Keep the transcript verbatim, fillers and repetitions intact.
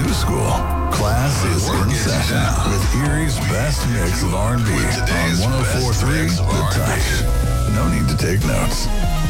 to school. Class is in session with Erie's best mix of R and B on one oh four point three The Touch. No need to take notes.